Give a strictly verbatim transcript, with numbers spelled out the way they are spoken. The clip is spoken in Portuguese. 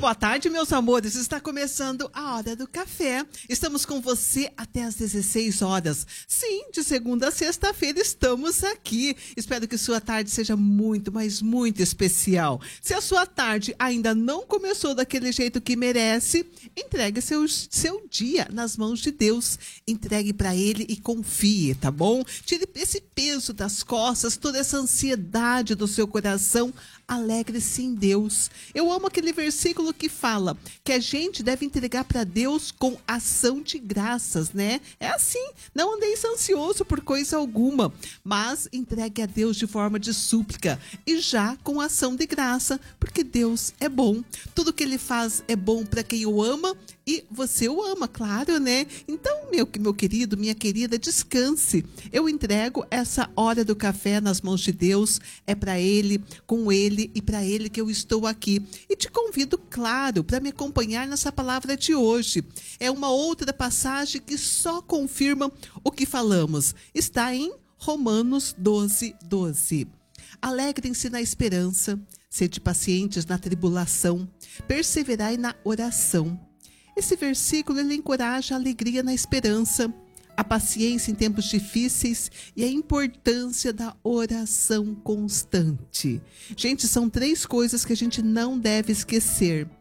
boa tarde, meus amores. Está começando a Hora do Café. Estamos com você até às dezesseis horas. Sim, de segunda a sexta-feira estamos aqui. Espero que sua tarde seja muito, mas muito especial. Se a sua tarde ainda não começou daquele jeito que merece, entregue seu, seu dia nas mãos de Deus. Entregue para Ele e confie, tá bom? Tire esse peso das costas, toda essa ansiedade do seu coração. Alegre-se em Deus. Eu amo aquele versículo que fala que a gente deve entregar para Deus com ação de graças, né? É assim, não andeis ansioso por coisa alguma, mas entregue a Deus de forma de súplica e já com ação de graça, porque Deus é bom. Tudo que Ele faz é bom para quem o ama e você o ama, claro, né? Então, meu, meu querido, minha querida, descanse. Eu entrego essa hora do café nas mãos de Deus, é para Ele, com Ele, e para Ele que eu estou aqui. E te convido, claro, para me acompanhar nessa palavra de hoje. É uma outra passagem que só confirma o que falamos. Está em Romanos doze, doze. Alegrem-se na esperança, sede pacientes na tribulação, perseverai na oração. Esse versículo ele encoraja a alegria na esperança, a paciência em tempos difíceis e a importância da oração constante. Gente, são três coisas que a gente não deve esquecer.